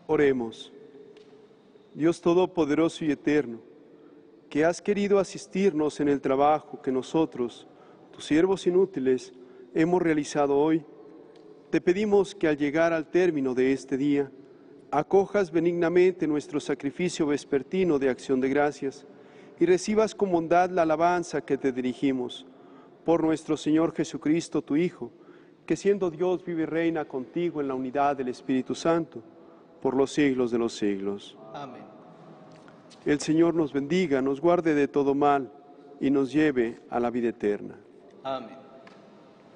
Oremos. Dios Todopoderoso y Eterno, que has querido asistirnos en el trabajo que nosotros, tus siervos inútiles, hemos realizado hoy, te pedimos que al llegar al término de este día, acojas benignamente nuestro sacrificio vespertino de acción de gracias y recibas con bondad la alabanza que te dirigimos. Por nuestro Señor Jesucristo, tu Hijo, que siendo Dios vive y reina contigo en la unidad del Espíritu Santo, por los siglos de los siglos. Amén. El Señor nos bendiga, nos guarde de todo mal y nos lleve a la vida eterna. Amén.